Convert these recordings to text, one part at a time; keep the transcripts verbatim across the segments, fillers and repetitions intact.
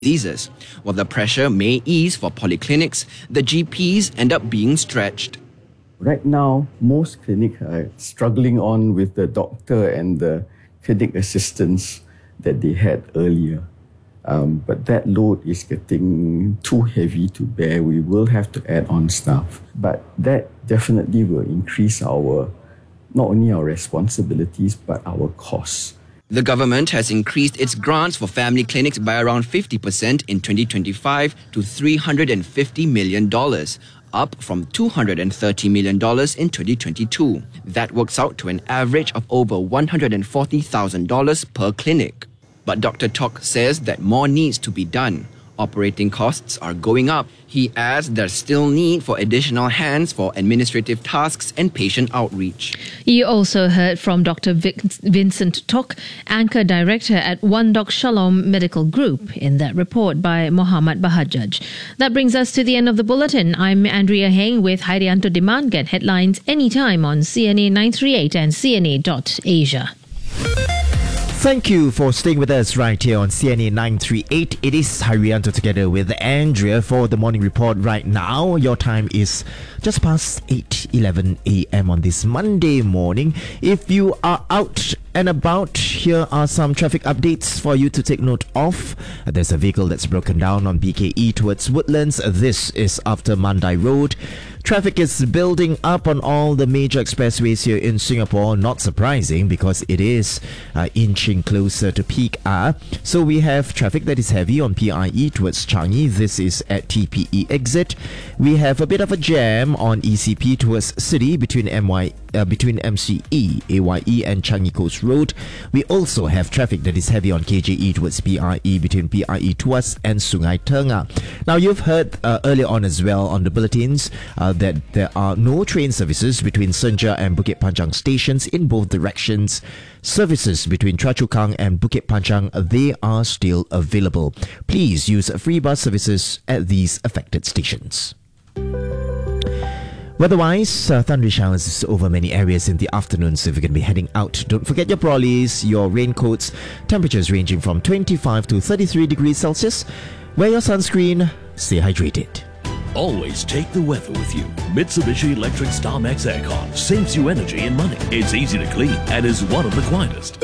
diseases. While the pressure may ease for polyclinics, the G Ps end up being stretched. Right now, most clinics are struggling on with the doctor and the clinic assistants that they had earlier. Um, but that load is getting too heavy to bear. We will have to add on staff. But that definitely will increase our, not only our responsibilities, but our costs. The government has increased its grants for family clinics by around fifty percent in twenty twenty-five to three hundred fifty million dollars, up from two hundred thirty million dollars in twenty twenty-two. That works out to an average of over one hundred forty thousand dollars per clinic. But Doctor Tok says that more needs to be done. Operating costs are going up. He adds there's still need for additional hands for administrative tasks and patient outreach. You also heard from Doctor Vic- Vincent Tok, Anchor Director at One Doc Shalom Medical Group, in that report by Muhammad Bahajaj. That brings us to the end of the bulletin. I'm Andrea Heng with Hairianto Demand. Get headlines anytime on C N A nine thirty-eight and C N A dot asia. Thank you for staying with us right here on C N A nine thirty-eight. It is Hairianto together with Andrea for the morning report right now. Your time is just past eight eleven a.m. on this Monday morning. If you are out and about, here are some traffic updates for you to take note of. There's a vehicle that's broken down on B K E towards Woodlands. This is after Mandai Road. Traffic is building up on all the major expressways here in Singapore. Not surprising because it is uh, inching closer to peak hour. So we have traffic that is heavy on P I E towards Changi. This is at T P E exit. We have a bit of a jam on E C P towards City between M Y uh, between M C E, A Y E and Changi Coast Road. We also have traffic that is heavy on K J E towards P I E between P I E Tuas and Sungai Tengah. Now you've heard uh, earlier on as well on the bulletins uh, that there are no train services between Senja and Bukit Panjang stations in both directions. Services between Choa Chu Kang and Bukit Panjang, they are still available. Please use free bus services at these affected stations. Weather-wise, uh, thundery showers over many areas in the afternoon, so if you're going to be heading out, don't forget your brollies, your raincoats. Temperatures ranging from twenty-five to thirty-three degrees Celsius. Wear your sunscreen, stay hydrated. Always take the weather with you. Mitsubishi Electric StarMax Aircon saves you energy and money. It's easy to clean and is one of the quietest.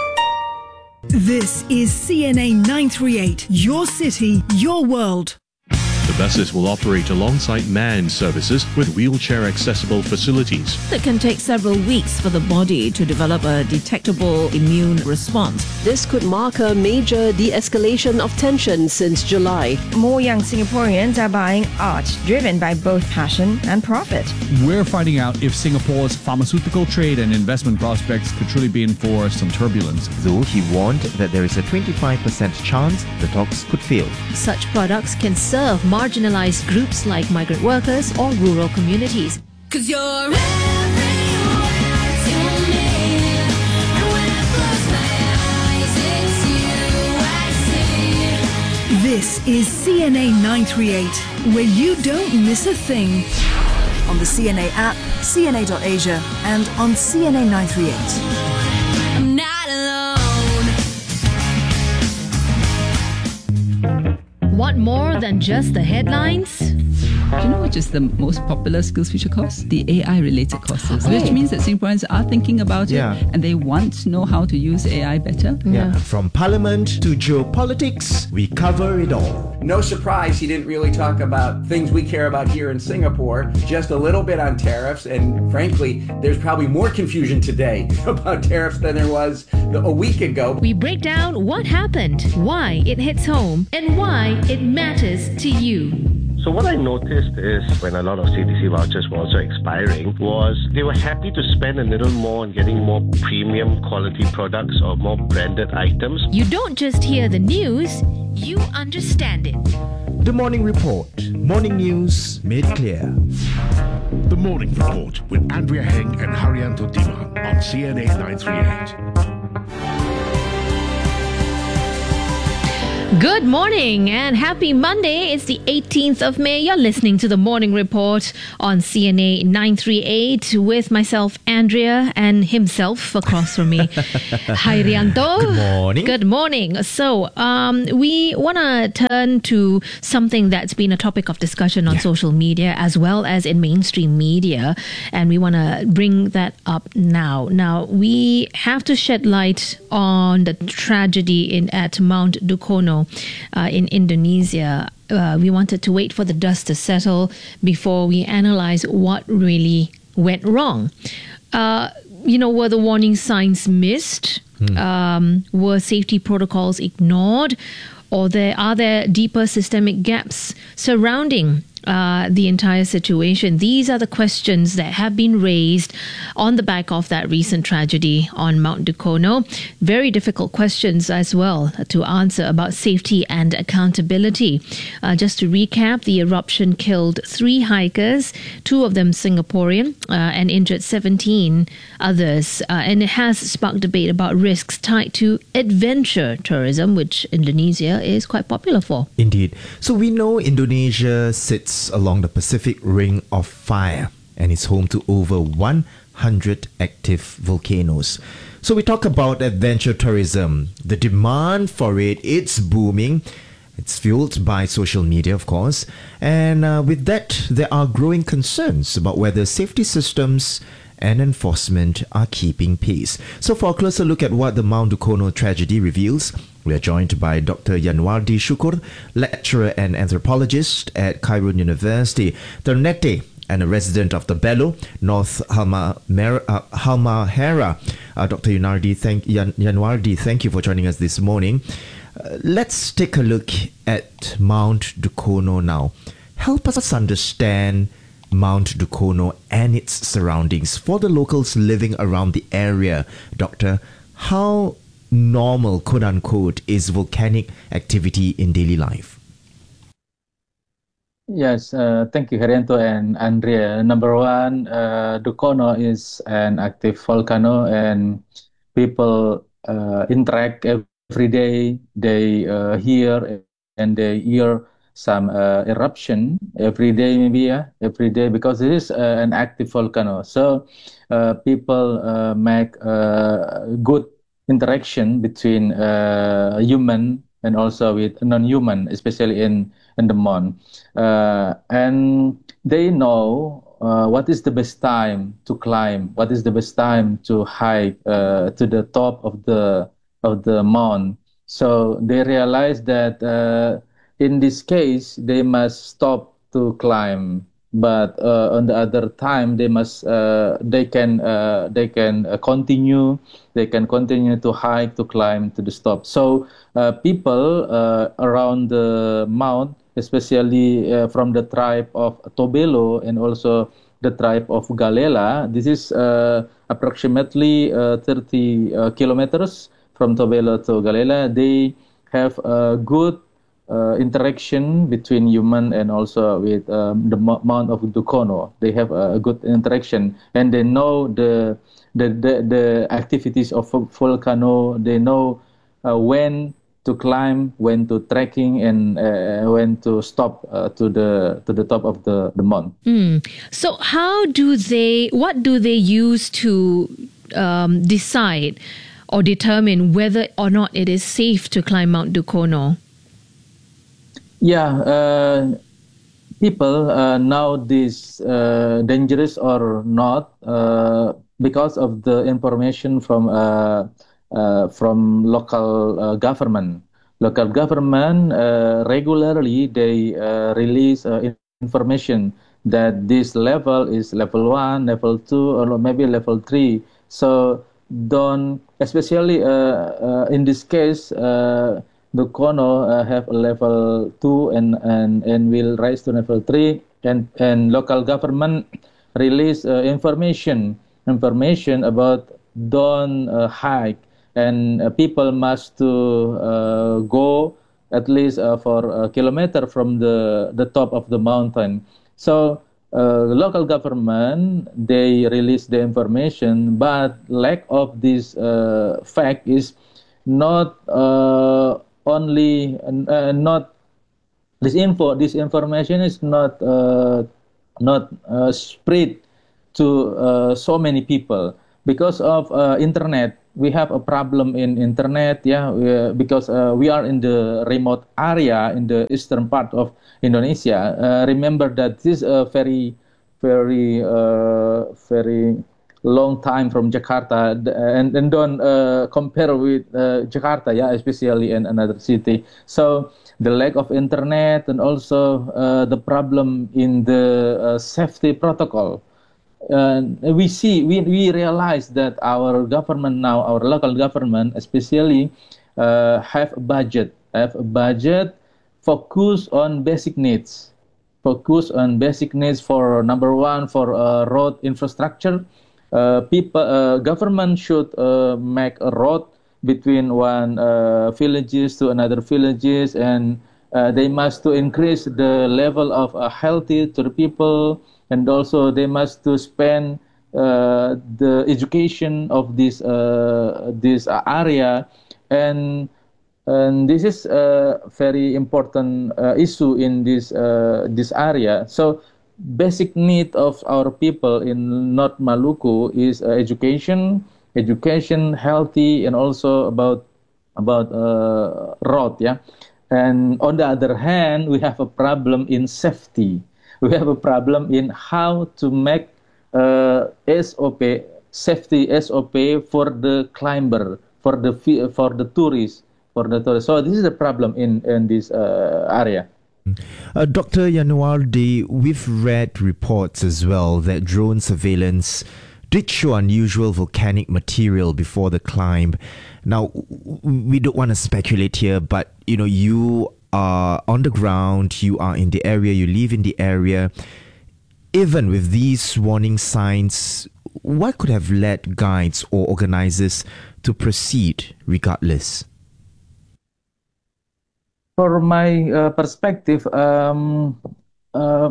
This is C N A nine thirty-eight, your city, your world. The buses will operate alongside manned services with wheelchair-accessible facilities. It can take several weeks for the body to develop a detectable immune response. This could mark a major de-escalation of tension since July. More young Singaporeans are buying art, driven by both passion and profit. We're finding out if Singapore's pharmaceutical trade and investment prospects could truly be in for some turbulence. Though he warned that there is a twenty-five percent chance the talks could fail. Such products can serve marginalized groups like migrant workers or rural communities. 'Cause you're everywhere to me, and when I close my eyes, it's you I see. This is C N A nine thirty-eight, where you don't miss a thing. On the C N A app, C N A dot asia, and on C N A nine thirty-eight. I'm not alone. Want more than just the headlines? Do you know which is the most popular SkillsFuture course? The A I-related courses, oh. which means that Singaporeans are thinking about yeah. it and they want to know how to use A I better. Yeah. yeah. From parliament to geopolitics, we cover it all. No surprise he didn't really talk about things we care about here in Singapore, just a little bit on tariffs, and frankly, there's probably more confusion today about tariffs than there was a week ago. We break down what happened, why it hits home, and why it matters to you. So what I noticed is when a lot of C D C vouchers were also expiring was they were happy to spend a little more on getting more premium quality products or more branded items. You don't just hear the news, you understand it. The Morning Report. Morning news made clear. The Morning Report with Andrea Heng and Hairianto Dima on C N A nine thirty-eight. Good morning and happy Monday. It's the eighteenth of May. You're listening to the Morning Report on C N A nine three eight with myself, Andrea, and himself across from me, Hairianto. Good morning. Good morning. So, um, we want to turn to something that's been a topic of discussion on yeah. social media as well as in mainstream media, and we want to bring that up now. Now, we have to shed light on the tragedy in at Mount Dukono uh, in Indonesia. Uh, we wanted to wait for the dust to settle before we analyze what really went wrong. Uh, you know, were the warning signs missed? Hmm. Um, were safety protocols ignored? Or there are there deeper systemic gaps surrounding uh, the entire situation? These are the questions that have been raised on the back of that recent tragedy on Mount Dukono. Very difficult questions as well to answer about safety and accountability. Uh, just to recap, the eruption killed three hikers, two of them Singaporean, uh, and injured seventeen others. Uh, and it has sparked debate about risks tied to adventure tourism, which Indonesia is quite popular for. Indeed. So we know Indonesia sits along the Pacific Ring of Fire and is home to over one hundred active volcanoes. So we talk about adventure tourism. The demand for it, it's booming. It's fueled by social media, of course. And uh, with that, there are growing concerns about whether safety systems and enforcement are keeping pace. So for a closer look at what the Mount Dukono tragedy reveals, we are joined by Doctor Yanwardi Syukur, lecturer and anthropologist at Cairo University, Ternate, and a resident of the Belo, North Halmahera. Uh, Halmahera. Uh, Doctor Yanwardi, thank, Yan, Yanwardi, thank you for joining us this morning. Uh, let's take a look at Mount Dukono now. Help us understand Mount Dukono and its surroundings for the locals living around the area. Doctor, how normal, quote unquote, is volcanic activity in daily life? Yes, uh, thank you, Herianto and Andrea. Number one, uh, Dukono is an active volcano and people uh, interact every day. They uh, hear and they hear some uh, eruption every day, maybe, yeah, every day, because it is uh, an active volcano. So uh, people uh, make uh, good interaction between uh, human and also with non-human, especially in, in the Mon. Uh, and they know uh, what is the best time to climb, what is the best time to hike uh, to the top of the of the Mon. So they realize that uh, in this case, they must stop to climb, but uh, on the other time, they must uh, they can uh, they can uh, continue they can continue to hike to climb to the top. So uh, people uh, around the mount, especially uh, from the tribe of Tobelo and also the tribe of Galela, this is uh, approximately uh, thirty uh, kilometers from Tobelo to Galela. They have a good Uh, interaction between human and also with um, the Mount of Dukono. They have a, a good interaction and they know the the the, the activities of volcano. They know uh, when to climb, when to trekking, and uh, when to stop uh, to the to the top of the the mount. Mm. So how do they? What do they use to um, decide or determine whether or not it is safe to climb Mount Dukono? Yeah, uh, people uh, know this uh, dangerous or not uh, because of the information from uh, uh, from local uh, government. Local government uh, regularly they uh, release uh, information that this level is level one, level two, or maybe level three. So don't, especially uh, uh, in this case. Uh, Dukono uh, have a level two and, and, and will rise to level three, and, and local government release uh, information information about don't uh, hike, and uh, people must to uh, go at least uh, for a kilometer from the, the top of the mountain. So uh, local government, they release the information, but lack of this uh, fact is not uh, only uh, not this info. This information is not uh, not uh, spread to uh, so many people because of uh, internet. We have a problem in internet, yeah, we, because uh, we are in the remote area in the eastern part of Indonesia. Uh, remember that this is a very, very, uh, very long time from Jakarta, and, and don't uh, compare with uh, Jakarta, yeah, especially in another city. So the lack of internet and also uh, the problem in the uh, safety protocol. Uh, we see, we, we realize that our government now, our local government especially, uh, have a budget, have a budget focus on basic needs, focus on basic needs for number one, for uh, road infrastructure. Uh, people, uh, government should uh, make a road between one uh, villages to another villages, and uh, they must to increase the level of uh, healthy to the people. And also they must to spend uh, the education of this uh, this area, and and this is a very important uh, issue in this uh, this area. So basic need of our people in North Maluku is uh, education, education, healthy, and also about about uh, road, yeah. And on the other hand, we have a problem in safety. We have a problem in how to make uh, S O P, safety S O P for the climber, for the for the tourists, for the tourists. So this is the problem in in this uh, area. Uh, Doctor Yanuardi, we've read reports as well that drone surveillance did show unusual volcanic material before the climb. Now, we don't want to speculate here, but you know, you are on the ground, you are in the area, you live in the area. Even with these warning signs, what could have led guides or organizers to proceed regardless? For my uh, perspective, um, uh,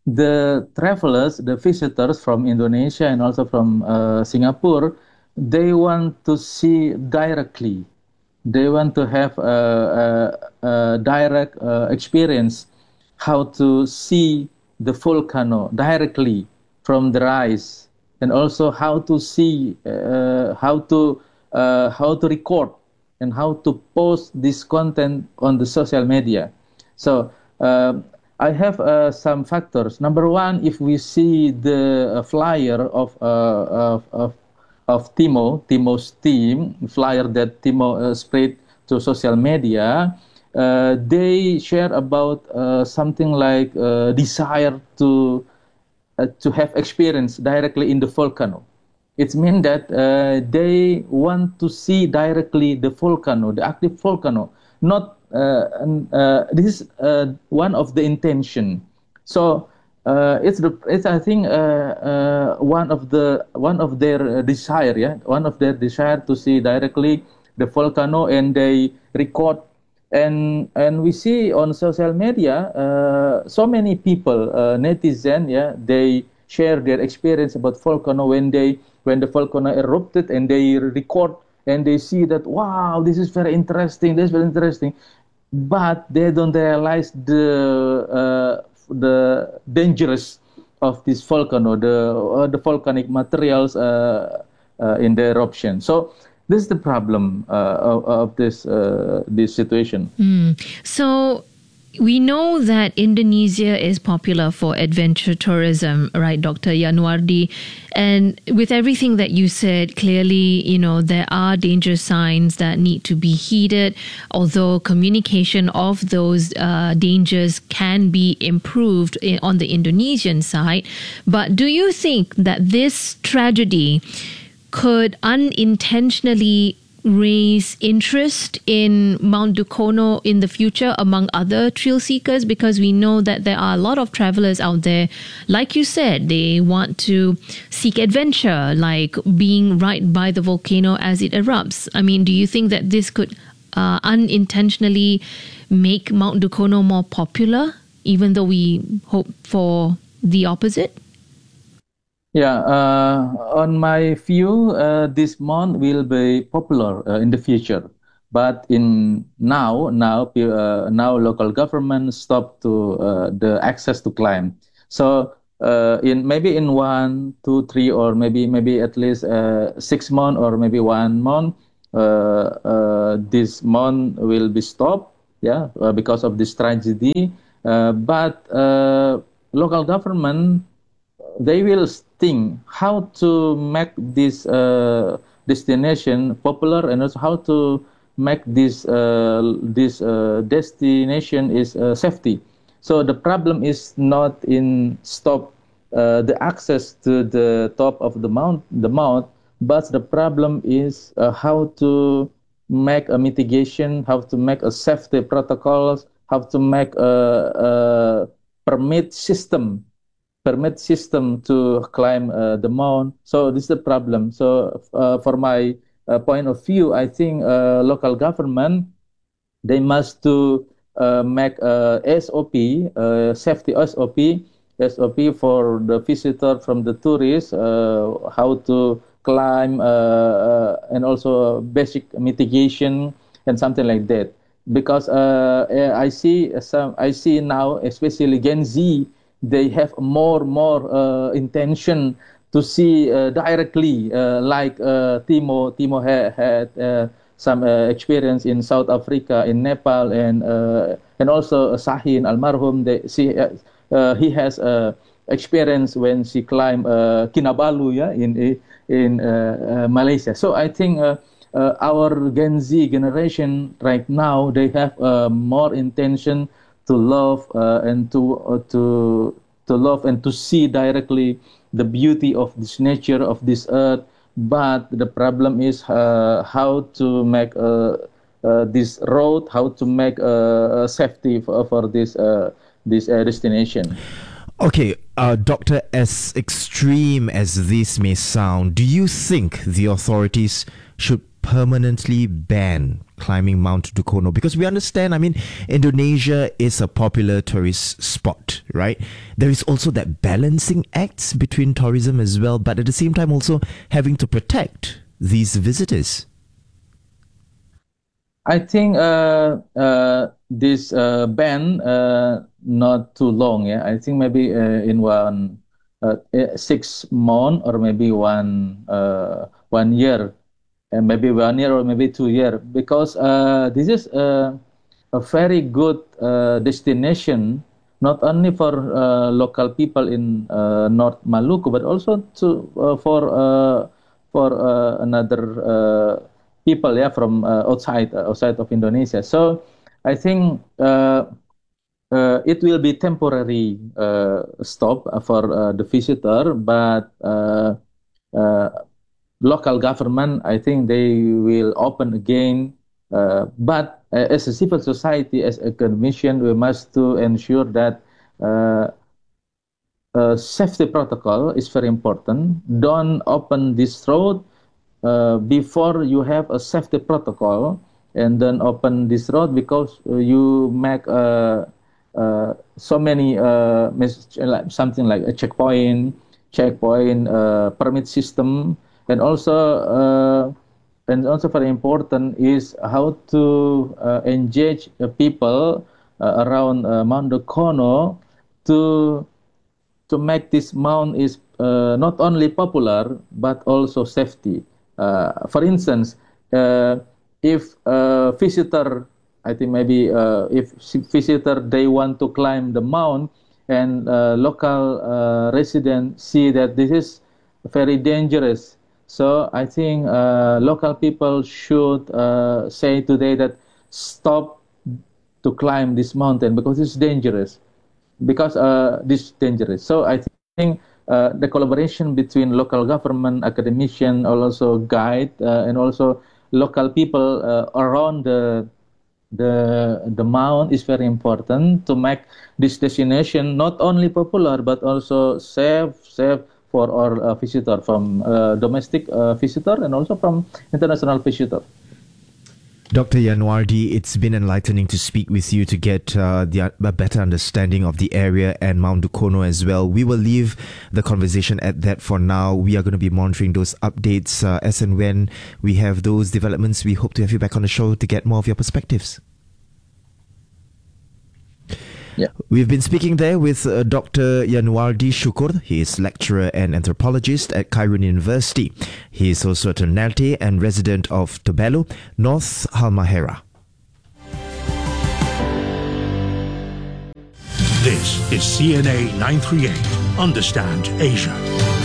the travelers, the visitors from Indonesia and also from uh, Singapore, they want to see directly. They want to have a, a, a direct uh, experience, how to see the volcano directly from the rise, and also how to see, uh, how to uh, how to record and how to post this content on the social media. So uh, I have uh, some factors. Number one, if we see the uh, flyer of uh, of, of of Timo, Timo's team, flyer that Timo uh, spread to social media, uh, they share about uh, something like uh, desire to uh, to have experience directly in the volcano. It means that uh, they want to see directly the volcano, the active volcano. Not uh, uh, this is uh, one of the intention. So. Uh, it's the it's I think uh, uh, one of the one of their desire, yeah, one of their desire to see directly the volcano, and they record, and and we see on social media uh, so many people, uh, netizen, yeah, they share their experience about volcano when they when the volcano erupted, and they record and they see that, wow, this is very interesting, this is very interesting, but they don't realize the uh, the dangerous of this volcano, the uh, the volcanic materials uh, uh, in the eruption. So this is the problem uh, of, of this uh, this situation. Mm. So we know that Indonesia is popular for adventure tourism, right, Doctor Yanuardi? And with everything that you said, clearly, you know, there are danger signs that need to be heeded, although communication of those uh, dangers can be improved in, on the Indonesian side. But do you think that this tragedy could unintentionally raise interest in Mount Dukono in the future among other thrill seekers? Because we know that there are a lot of travelers out there, like you said, they want to seek adventure, like being right by the volcano as it erupts. I mean, do you think that this could uh, unintentionally make Mount Dukono more popular, even though we hope for the opposite? Yeah, uh, on my view, uh, this month will be popular uh, in the future But in now, now, uh, now local government stop to uh, the access to climb. So uh, in maybe in one, two, three, or maybe maybe at least uh, six months or maybe one month, uh, uh, this month will be stopped. Yeah, uh, because of this tragedy. Uh, but uh, local government, they will think how to make this uh, destination popular, and also how to make this uh, this uh, destination is uh, safety. So the problem is not in stop uh, the access to the top of the mount, the mount, but the problem is uh, how to make a mitigation, how to make a safety protocols, how to make a, a permit system, permit system to climb uh, the mount. So this is the problem. So uh, for my uh, point of view, I think uh, local government, they must to uh, make a S O P, uh, safety S O P, S O P for the visitor from the tourists, uh, how to climb, uh, uh, and also basic mitigation and something like that. Because uh, I see some, I see now, especially Gen Z, they have more more uh, intention to see uh, directly, uh, like uh, Timo. Timo ha- had uh, some uh, experience in South Africa, in Nepal, and uh, and also Sahin Almarhum. They see uh, uh, he has uh, experience when she climbed uh, Kinabalu, yeah, in in uh, uh, Malaysia. So I think uh, uh, our Gen Z generation right now, they have uh, more intention to love uh, and to uh, to to love and to see directly the beauty of this nature of this earth. But the problem is uh, how to make uh, uh, this road, how to make uh, safety for, for this uh, this uh, destination. Okay, uh, Doctor, as extreme as this may sound, do you think the authorities should permanently ban climbing Mount Dukono? Because we understand, I mean, Indonesia is a popular tourist spot, right? There is also that balancing act between tourism as well, but at the same time also having to protect these visitors. I think uh, uh, this uh, ban uh, not too long. Yeah, I think maybe uh, in one uh, six month or maybe one uh, one year, and maybe one year or maybe two year, because uh, this is a, a very good uh, destination, not only for uh, local people in uh, North Maluku, but also to uh, for uh, for uh, another. Uh, people, yeah, from uh, outside uh, outside of Indonesia. So I think uh, uh, it will be temporary uh, stop for uh, the visitor, but uh, uh, local government, I think they will open again. Uh, but uh, as a civil society, as a commission, we must to ensure that uh, uh, safety protocol is very important. Don't open this road Uh, before you have a safety protocol, and then open this road, because uh, you make uh, uh, so many uh, something like a checkpoint, checkpoint uh, permit system, and also uh, and also very important is how to uh, engage uh, people uh, around uh, Mount Dukono to to make this mount is uh, not only popular but also safety. Uh, for instance, uh, if a visitor, I think maybe uh, if visitor they want to climb the mount, and uh, local uh, residents see that this is very dangerous, so I think uh, local people should uh, say today that stop to climb this mountain because it's dangerous, because uh, this is dangerous. So I think. Uh, the collaboration between local government, academician, also guide, uh, and also local people uh, around the the the mount is very important to make this destination not only popular but also safe, safe for our uh, visitor, from uh, domestic uh, visitor and also from international visitor. Doctor Yanwardi, it's been enlightening to speak with you to get uh, the, a better understanding of the area and Mount Dukono as well. We will leave the conversation at that for now. We are going to be monitoring those updates uh, as and when we have those developments. We hope to have you back on the show to get more of your perspectives. Yeah. We've been speaking there with uh, Doctor Yanwardi Syukur. He is lecturer and anthropologist at Kairon University. He is also a Ternate and resident of Tobelo, North Halmahera. This is C N A nine thirty-eight. Understand Asia.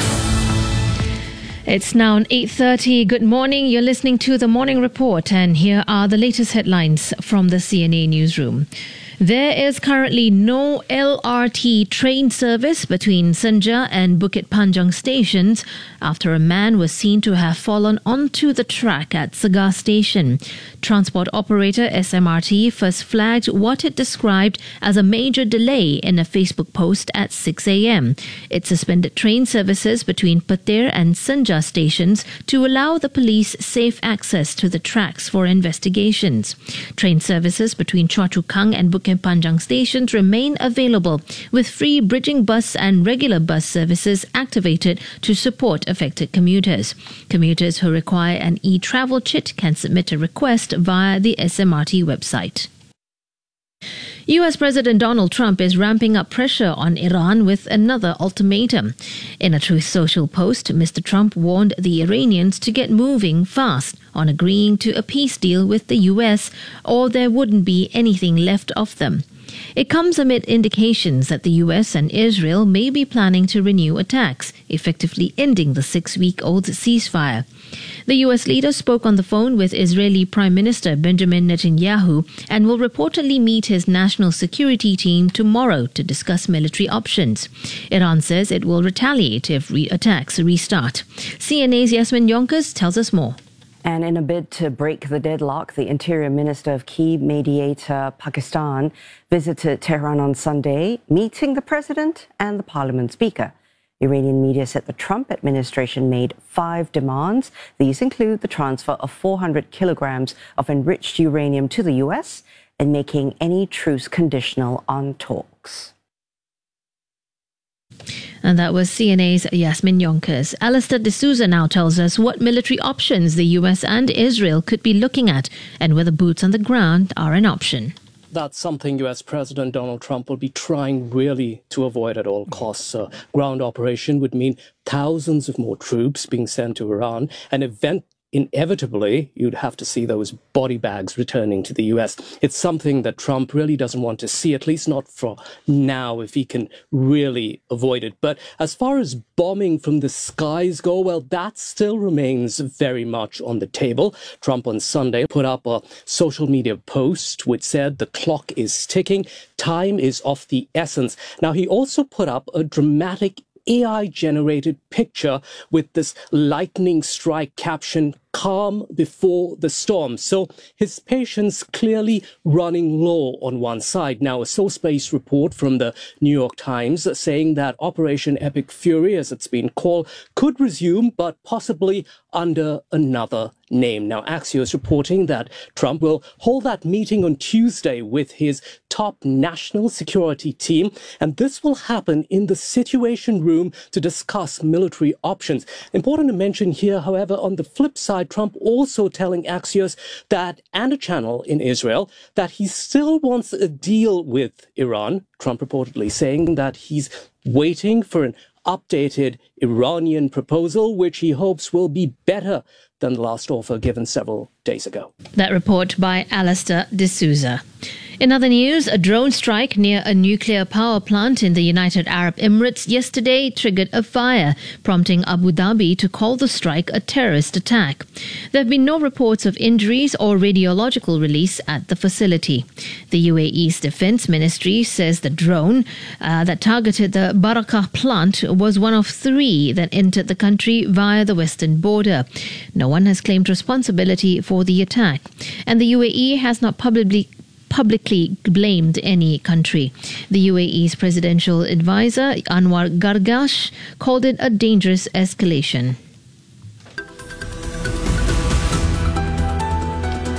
It's now eight thirty. Good morning. You're listening to the Morning Report, and here are the latest headlines from the C N A newsroom. There is currently no L R T train service between Senja and Bukit Panjang stations after a man was seen to have fallen onto the track at Segar Station. Transport operator S M R T first flagged what it described as a major delay in a Facebook post at six a.m. It suspended train services between Petir and Senja stations to allow the police safe access to the tracks for investigations. Train services between Choa Chu Kang and Bukit Panjang stations remain available, with free bridging bus and regular bus services activated to support affected commuters. Commuters who require an e-travel chit can submit a request via the S M R T website. U S President Donald Trump is ramping up pressure on Iran with another ultimatum. In a Truth Social post, Mister Trump warned the Iranians to get moving fast on agreeing to a peace deal with the U S, or there wouldn't be anything left of them. It comes amid indications that the U S and Israel may be planning to renew attacks, effectively ending the six-week-old ceasefire. The U S leader spoke on the phone with Israeli Prime Minister Benjamin Netanyahu and will reportedly meet his national security team tomorrow to discuss military options. Iran says it will retaliate if re- attacks restart. C N A's Yasmin Yonkers tells us more. And in a bid to break the deadlock, the Interior Minister of key mediator Pakistan visited Tehran on Sunday, meeting the President and the Parliament Speaker. Iranian media said the Trump administration made five demands. These include the transfer of four hundred kilograms of enriched uranium to the U S and making any truce conditional on talks. And that was C N A's Yasmin Yonkers. Alistair D'Souza now tells us what military options the U S and Israel could be looking at and whether boots on the ground are an option. That's something U S President Donald Trump will be trying really to avoid at all costs. A ground operation would mean thousands of more troops being sent to Iran, an event inevitably, you'd have to see those body bags returning to the U S. It's something that Trump really doesn't want to see, at least not for now, if he can really avoid it. But as far as bombing from the skies go, well, that still remains very much on the table. Trump on Sunday put up a social media post which said the clock is ticking, time is of the essence. Now, he also put up a dramatic A I-generated picture with this lightning strike caption, "Calm before the storm." So his patience clearly running low on one side. Now, a source-based report from the New York Times saying that Operation Epic Fury, as it's been called, could resume, but possibly under another name. Now, Axios reporting that Trump will hold that meeting on Tuesday with his top national security team, and this will happen in the Situation Room to discuss military options. Important to mention here, however, on the flip side, Trump also telling Axios that, and a channel in Israel, that he still wants a deal with Iran. Trump reportedly saying that he's waiting for an updated Iranian proposal, which he hopes will be better than the last offer given several days ago. That report by Alistair D'Souza. In other news, a drone strike near a nuclear power plant in the United Arab Emirates yesterday triggered a fire, prompting Abu Dhabi to call the strike a terrorist attack. There have been no reports of injuries or radiological release at the facility. The U A E's Defense Ministry says the drone uh, that targeted the Barakah plant was one of three that entered the country via the western border. No one has claimed responsibility for the attack, and the U A E has not publicly publicly blamed any country. The U A E's presidential advisor, Anwar Gargash, called it a dangerous escalation.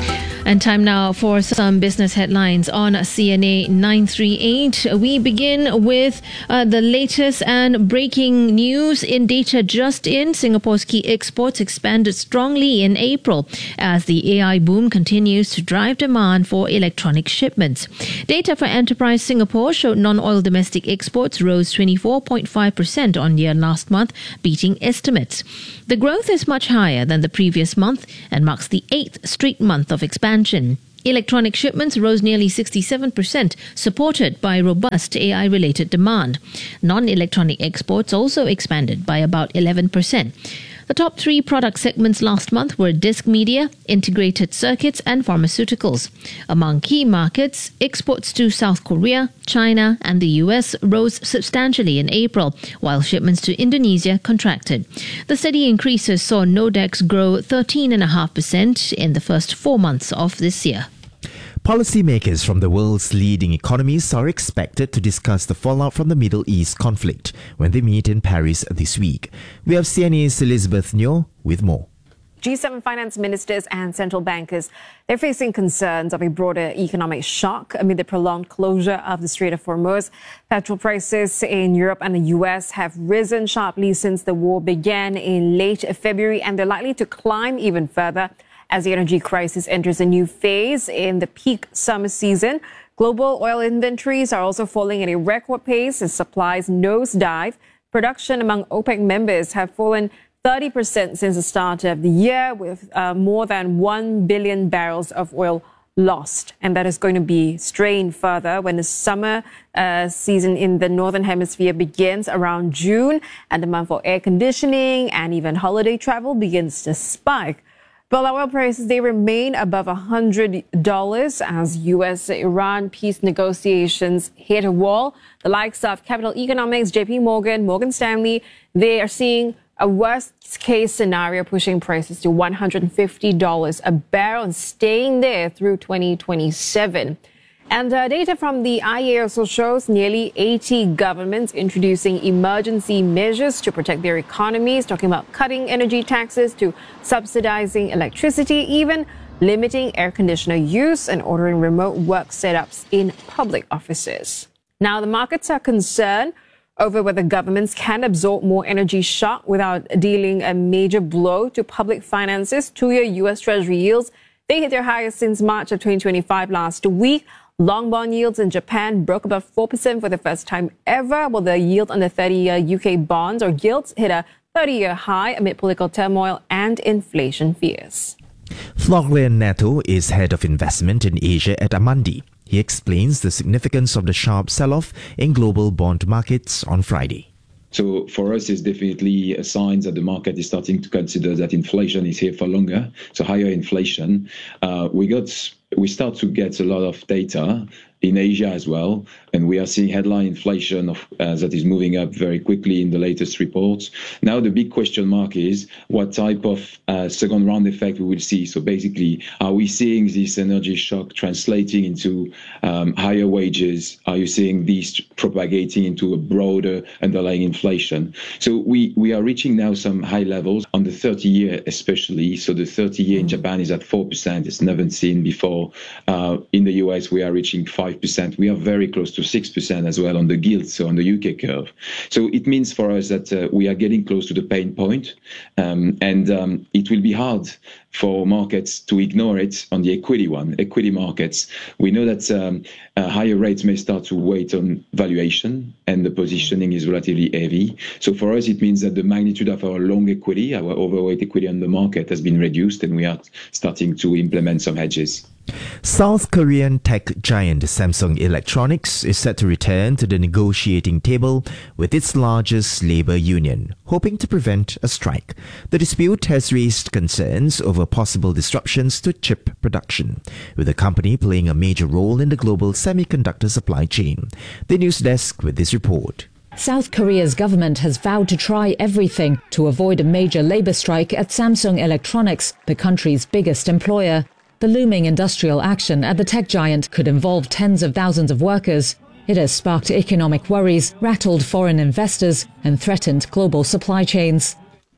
And time now for some business headlines on C N A nine thirty-eight. We begin with uh, the latest and breaking news in data just in. Singapore's key exports expanded strongly in April as the A I boom continues to drive demand for electronic shipments. Data for Enterprise Singapore showed non-oil domestic exports rose twenty-four point five percent on year last month, beating estimates. The growth is much higher than the previous month and marks the eighth straight month of expansion. Electronic shipments rose nearly sixty-seven percent, supported by robust A I-related demand. Non-electronic exports also expanded by about eleven percent. The top three product segments last month were disc media, integrated circuits and pharmaceuticals. Among key markets, exports to South Korea, China and the U S rose substantially in April, while shipments to Indonesia contracted. The steady increases saw Nodex grow thirteen point five percent in the first four months of this year. Policymakers from the world's leading economies are expected to discuss the fallout from the Middle East conflict when they meet in Paris this week. We have C N A's Elizabeth Nyo with more. G seven finance ministers and central bankers, they're facing concerns of a broader economic shock amid the prolonged closure of the Strait of Hormuz. Petrol prices in Europe and the U S have risen sharply since the war began in late February, and they're likely to climb even further as the energy crisis enters a new phase in the peak summer season. Global oil inventories are also falling at a record pace as supplies nosedive. Production among OPEC members have fallen thirty percent since the start of the year, with uh, more than one billion barrels of oil lost. And that is going to be strained further when the summer uh, season in the Northern Hemisphere begins around June, and the month for air conditioning and even holiday travel begins to spike. But oil prices, they remain above one hundred dollars as U S-Iran peace negotiations hit a wall. The likes of Capital Economics, J P Morgan, Morgan Stanley, they are seeing a worst-case scenario pushing prices to one hundred fifty dollars a barrel and staying there through twenty twenty-seven. And uh, data from the I E A also shows nearly eighty governments introducing emergency measures to protect their economies, talking about cutting energy taxes to subsidizing electricity, even limiting air conditioner use and ordering remote work setups in public offices. Now, the markets are concerned over whether governments can absorb more energy shock without dealing a major blow to public finances. Two-year U S Treasury yields, they hit their highest since March of twenty twenty-five last week. Long bond yields in Japan broke above four percent for the first time ever, while the yield on the thirty-year U K bonds or gilts hit a thirty-year high amid political turmoil and inflation fears. Florian Neto is head of investment in Asia at Amundi. He explains the significance of the sharp sell-off in global bond markets on Friday. So for us, it's definitely a sign that the market is starting to consider that inflation is here for longer. So higher inflation. Uh, we got, we start to get a lot of data in Asia as well, and we are seeing headline inflation of, uh, that is moving up very quickly in the latest reports. Now the big question mark is what type of uh, second round effect we will see. So basically, are we seeing this energy shock translating into um, higher wages? Are you seeing these propagating into a broader underlying inflation? So we, we are reaching now some high levels on the thirty year especially. So the thirty year in Japan is at four percent. It's never seen before. Uh, in the U S, we are reaching five percent. We are very close to six percent as well on the gilt, so on the U K curve. So it means for us that uh, we are getting close to the pain point, um, and um, it will be hard for markets to ignore it on the equity one, equity markets. We know that um, uh, higher rates may start to weight on valuation, and the positioning is relatively heavy. So for us, it means that the magnitude of our long equity, our overweight equity on the market has been reduced, and we are starting to implement some hedges. South Korean tech giant Samsung Electronics is set to return to the negotiating table with its largest labor union, hoping to prevent a strike. The dispute has raised concerns over possible disruptions to chip production, with the company playing a major role in the global semiconductor supply chain. The news desk with this report. South Korea's government has vowed to try everything to avoid a major labor strike at Samsung Electronics, the country's biggest employer. The looming industrial action at the tech giant could involve tens of thousands of workers. It has sparked economic worries, rattled foreign investors, and threatened global supply chains.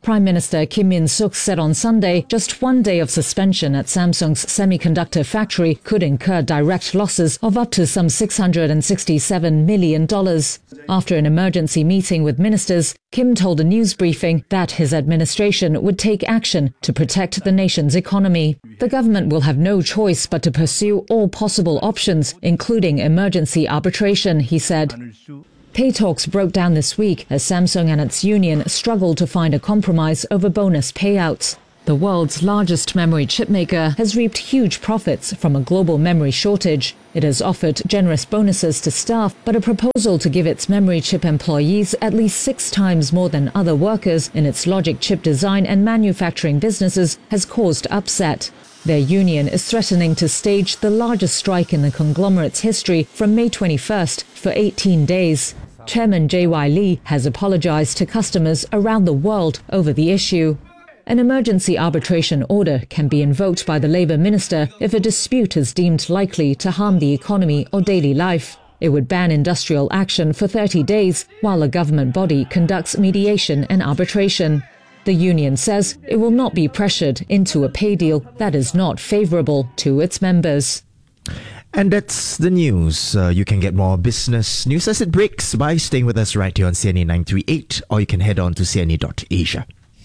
Prime Minister Kim Min-suk said on Sunday just one day of suspension at Samsung's semiconductor factory could incur direct losses of up to some six hundred sixty-seven million dollars. After an emergency meeting with ministers, Kim told a news briefing that his administration would take action to protect the nation's economy. The government will have no choice but to pursue all possible options, including emergency arbitration, he said. Pay talks broke down this week as Samsung and its union struggled to find a compromise over bonus payouts. The world's largest memory chipmaker has reaped huge profits from a global memory shortage. It has offered generous bonuses to staff, but a proposal to give its memory chip employees at least six times more than other workers in its logic chip design and manufacturing businesses has caused upset. Their union is threatening to stage the largest strike in the conglomerate's history from May twenty-first for eighteen days. Chairman J Y Lee has apologized to customers around the world over the issue. An emergency arbitration order can be invoked by the Labour Minister if a dispute is deemed likely to harm the economy or daily life. It would ban industrial action for thirty days while a government body conducts mediation and arbitration. The union says it will not be pressured into a pay deal that is not favourable to its members. And that's the news. Uh, you can get more business news as it breaks by staying with us right here on C N A nine three eight, or you can head on to C N A dot asia.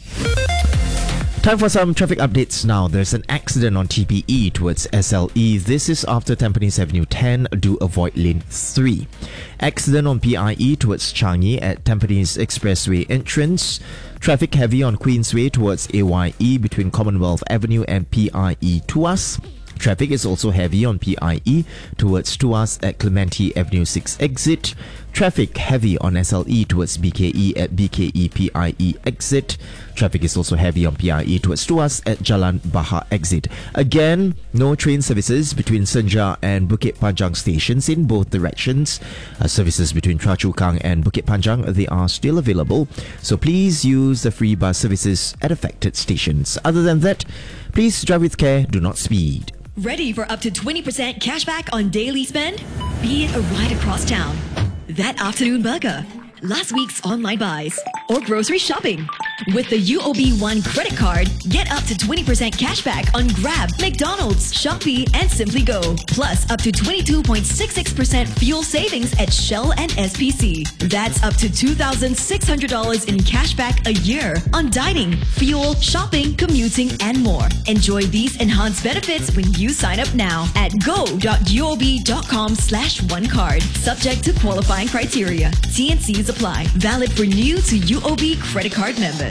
Time for some traffic updates now. There's an accident on T P E towards S L E. This is after Tampines Avenue ten. Do avoid lane three. Accident on P I E towards Changi at Tampines Expressway entrance. Traffic heavy on Queensway towards A Y E between Commonwealth Avenue and P I E Tuas. Traffic is also heavy on P I E towards Tuas at Clementi Avenue six exit. Traffic heavy on S L E towards B K E at B K E P I E exit. Traffic is also heavy on P I E towards Tuas at Jalan Bahar exit. Again, no train services between Senja and Bukit Panjang stations in both directions. Uh, services between Choa Chu Kang and Bukit Panjang, they are still available. So please use the free bus services at affected stations. Other than that, please drive with care, do not speed. Ready for up to twenty percent cashback on daily spend? Be it a ride across town, that afternoon burger, last week's online buys, or grocery shopping. With the U O B One credit card, get up to twenty percent cashback on Grab, McDonald's, Shopee, and Simply Go. Plus up to twenty-two point six six percent fuel savings at Shell and S P C. That's up to two thousand six hundred dollars in cashback a year on dining, fuel, shopping, commuting, and more. Enjoy these enhanced benefits when you sign up now at go.uob.com slash one card. Subject to qualifying criteria. T and Cs apply. Valid for new to U O B credit card members.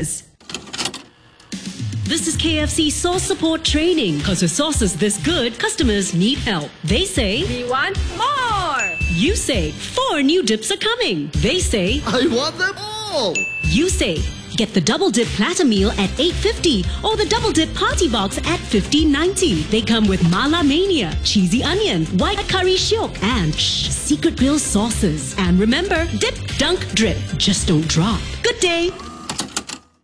This is K F C sauce support training. Because with sauces this good, customers need help. They say, We want more! You say, four new dips are coming. They say, I want them all! You say, get the double dip platter meal at eight fifty or the double dip party box at fifteen ninety. They come with Mala Mania, cheesy onion, white curry shiok, and shh, secret grill sauces. And remember, dip, dunk, drip. Just don't drop. Good day.